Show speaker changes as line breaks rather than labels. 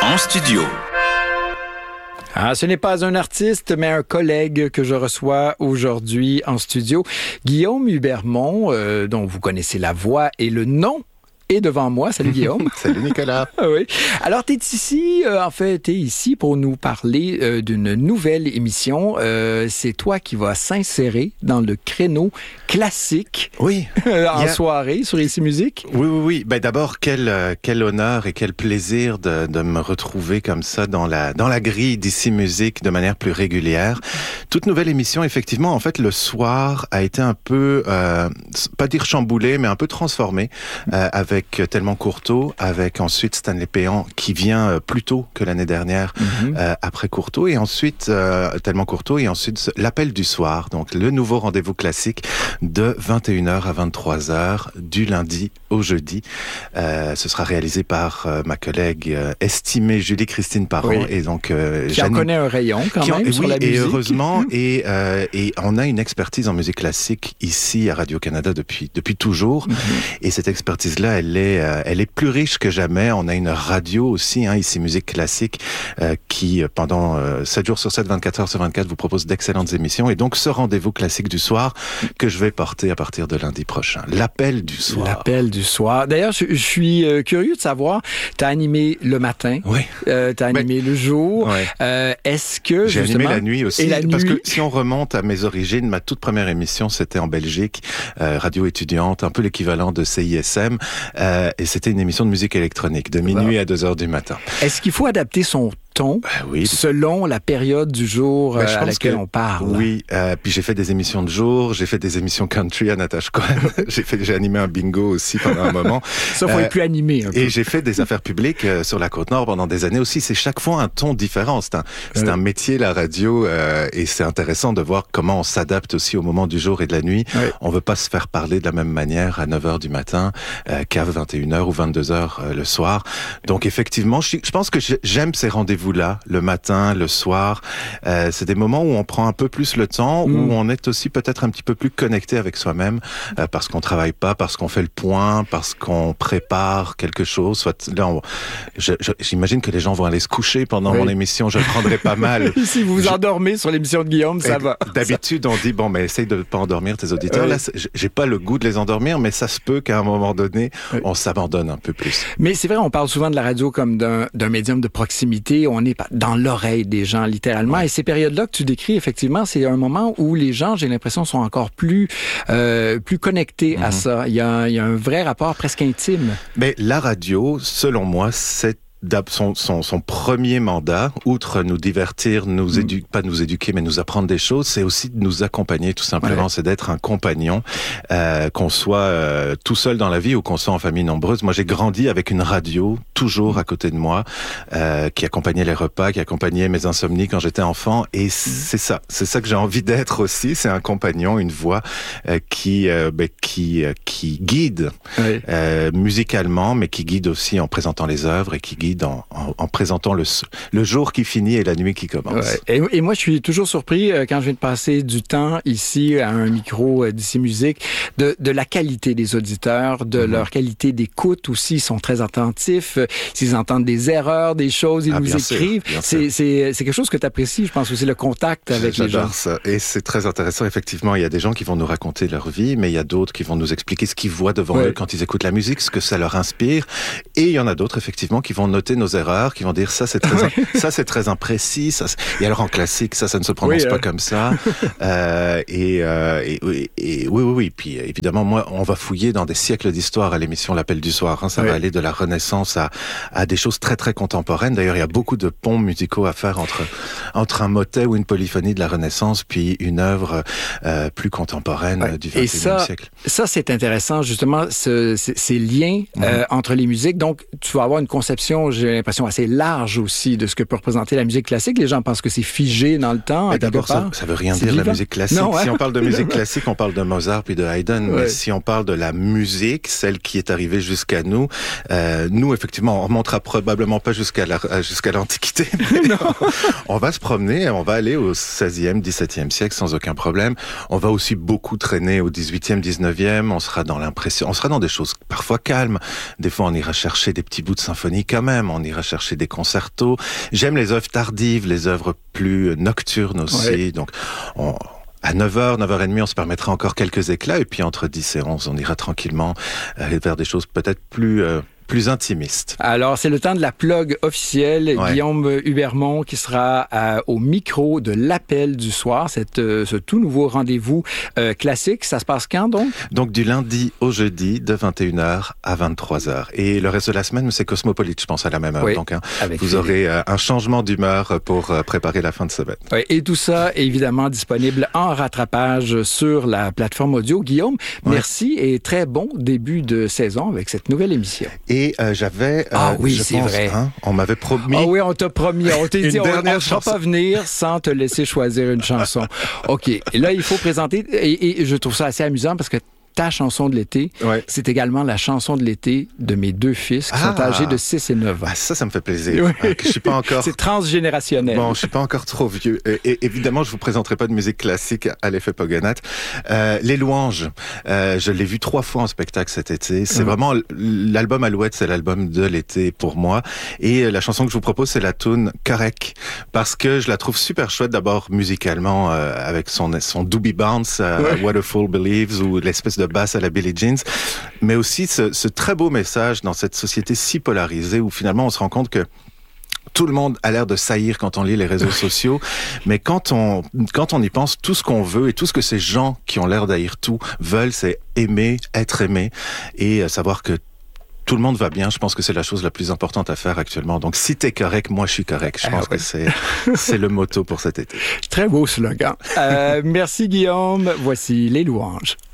En studio.
Ah, ce n'est pas un artiste, mais un collègue que je reçois aujourd'hui en studio. Guillaume Hubermont, dont vous connaissez la voix et le nom, est devant moi. Salut Guillaume.
Salut Nicolas.
Oui. Alors, t'es ici, t'es ici pour nous parler d'une nouvelle émission. C'est toi qui vas s'insérer dans le créneau classique.
Oui.
En soirée sur ICI Musique.
Oui. Ben d'abord, quel honneur et quel plaisir de me retrouver comme ça dans la grille d'ICI Musique de manière plus régulière. Toute nouvelle émission, effectivement, en fait, le soir a été un peu, pas dire chamboulé, mais un peu transformé, avec Tellement Courteau, avec ensuite Stanley Péan, qui vient plus tôt que l'année dernière, après Courteau, et ensuite Tellement Courteau, et ensuite l'Appel du soir, donc le nouveau rendez-vous classique de 21h à 23h, du lundi au jeudi. Ce sera réalisé par ma collègue estimée Julie-Christine Parent,
oui.
Et donc
qui en connaît un rayon quand même sur la musique.
Et heureusement, et on a une expertise en musique classique ici à Radio-Canada depuis toujours, et cette expertise-là, elle est plus riche que jamais. On a une radio aussi, ICI Musique Classique, qui pendant 7 jours sur 7, 24 heures sur 24, vous propose d'excellentes émissions. Et donc ce rendez-vous classique du soir que je vais porter à partir de lundi prochain. L'Appel du soir.
L'Appel du soir. D'ailleurs, je suis curieux de savoir, t'as animé le matin,
oui.
T'as animé le jour.
Ouais.
Est-ce que
j'ai animé la nuit aussi, parce que si on remonte à mes origines, ma toute première émission, c'était en Belgique, radio étudiante, un peu l'équivalent de CISM, et c'était une émission de musique électronique, de minuit à 2h du matin.
Est-ce qu'il faut adapter son ton selon la période du jour à laquelle on parle?
Oui, puis j'ai fait des émissions de jour, j'ai fait des émissions country à Natasha Cohen, j'ai animé un bingo aussi pendant un moment.
Ça, faut être plus animé un peu.
Et j'ai fait des affaires publiques sur la Côte-Nord pendant des années aussi. C'est chaque fois un ton différent. C'est un métier, la radio, et c'est intéressant de voir comment on s'adapte aussi au moment du jour et de la nuit. On veut pas se faire parler de la même manière à 9h du matin qu'à 21h ou 22h le soir. Donc effectivement, je pense que j'aime ces rendez-vous-là, le matin, le soir. C'est des moments où on prend un peu plus le temps, où on est aussi peut-être un petit peu plus connecté avec soi-même, parce qu'on travaille pas, parce qu'on fait le point, parce qu'on prépare quelque chose. Soit là, j'imagine que les gens vont aller se coucher pendant mon émission. Je le prendrai pas mal.
Si vous vous endormez sur l'émission de Guillaume, ça va.
D'habitude, on dit mais essaye de pas endormir tes auditeurs. Là, j'ai pas le goût de les endormir, mais ça se peut qu'à un moment donné, on s'abandonne un peu plus.
Mais c'est vrai, on parle souvent de la radio comme d'un médium de proximité. On est dans l'oreille des gens, littéralement. Et ces périodes-là que tu décris, effectivement, c'est un moment où les gens, j'ai l'impression, sont encore plus connectés à ça. Il y a un vrai rapport presque intime.
Mais la radio, selon moi, c'est son premier mandat, outre nous divertir, pas nous éduquer, mais nous apprendre des choses, c'est aussi de nous accompagner, tout simplement. C'est d'être un compagnon, qu'on soit tout seul dans la vie ou qu'on soit en famille nombreuse. Moi, j'ai grandi avec une radio toujours à côté de moi, qui accompagnait les repas, qui accompagnait mes insomnies quand j'étais enfant. Et c'est ça que j'ai envie d'être aussi. C'est un compagnon, une voix qui guide musicalement, mais qui guide aussi en présentant les œuvres et qui guide en présentant le jour qui finit et la nuit qui commence.
Et moi, je suis toujours surpris quand je viens de passer du temps ici à un micro d'ICI Musique de la qualité des auditeurs, de leur qualité d'écoute aussi. Ils sont très attentifs. S'ils entendent des erreurs, des choses, ils nous écrivent. C'est quelque chose que tu apprécies, je pense aussi, le contact avec les gens.
J'adore ça. Et c'est très intéressant. Effectivement, il y a des gens qui vont nous raconter leur vie, mais il y a d'autres qui vont nous expliquer ce qu'ils voient devant eux quand ils écoutent la musique, ce que ça leur inspire. Et il y en a d'autres, effectivement, qui vont noter nos erreurs, qui vont dire ça c'est très imprécis, et alors en classique ça ne se prononce pas comme ça. Oui. Puis évidemment, moi, on va fouiller dans des siècles d'histoire à l'émission L'Appel du soir. Ça va aller de la Renaissance à des choses très très contemporaines. D'ailleurs, il y a beaucoup de ponts musicaux à faire entre un motet ou une polyphonie de la Renaissance puis une œuvre plus contemporaine du XXIe siècle.
Ça, c'est intéressant, justement, ces liens entre les musiques. Donc, tu vas avoir une conception, j'ai l'impression, assez large aussi de ce que peut représenter la musique classique. Les gens pensent que c'est figé dans le temps.
D'abord, ça veut rien dire, la musique classique.
Non,
Si on parle de musique classique, on parle de Mozart puis de Haydn. Mais si on parle de la musique, celle qui est arrivée jusqu'à nous, effectivement, on remontera probablement pas jusqu'à l'Antiquité. On va se promener, on va aller au 16e, 17e siècle sans aucun problème. On va aussi beaucoup traîner au 18e, 19e. On sera dans des choses parfois calmes. Des fois, on ira chercher des petits bouts de symphonie quand même. requiem, on ira chercher des concertos. J'aime les œuvres tardives, les œuvres plus nocturnes aussi. Ouais. Donc, à 9h, 9h30, on se permettra encore quelques éclats. Et puis, entre 10 et 11, on ira tranquillement vers des choses peut-être plus intimiste.
Alors, c'est le temps de la plug officielle. Ouais. Guillaume Hubermont qui sera au micro de l'appel du soir, ce tout nouveau rendez-vous classique. Ça se passe quand, donc?
Donc, du lundi au jeudi, de 21h à 23h. Et le reste de la semaine, c'est Cosmopolite, je pense, à la même heure. Oui, donc, vous aurez un changement d'humeur pour préparer la fin de semaine.
Oui, et tout ça est évidemment disponible en rattrapage sur la plateforme audio. Guillaume, merci et très bon début de saison avec cette nouvelle émission.
Et j'avais...
oui, c'est vrai.
Hein, on m'avait promis...
Ah oui, on t'a promis. On t'a dit, on ne va pas venir sans te laisser choisir une chanson. OK. Et là, il faut présenter... Et je trouve ça assez amusant parce que ta chanson de l'été, c'est également la chanson de l'été de mes deux fils qui sont âgés de 6 et 9 ans.
Ah, ça me fait plaisir. Oui. Je suis pas encore...
C'est transgénérationnel.
Bon, je suis pas encore trop vieux. Et évidemment, je vous présenterai pas de musique classique à l'effet Pogonat. Les Louanges, je l'ai vu 3 fois en spectacle cet été. C'est vraiment l'album Alouette, c'est l'album de l'été pour moi. Et la chanson que je vous propose, c'est la tune Correct, parce que je la trouve super chouette d'abord musicalement avec son doobie bounce, What a Fool Believes, ou l'espèce de basse à la Billie Jeans, mais aussi ce très beau message dans cette société si polarisée où finalement on se rend compte que tout le monde a l'air de saillir quand on lit les réseaux sociaux, mais quand on y pense, tout ce qu'on veut et tout ce que ces gens qui ont l'air d'haïr tout veulent, c'est aimer, être aimé et savoir que tout le monde va bien. Je pense que c'est la chose la plus importante à faire actuellement. Donc, si t'es correct, moi je suis correct. Je pense que c'est le motto pour cet été.
Très beau slogan. Merci Guillaume. Voici les louanges.